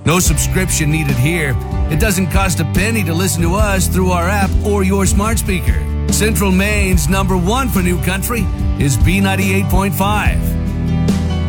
No subscription needed here. It doesn't cost a penny to listen to us through our app or your smart speaker. Central Maine's #1 for New Country is B98.5.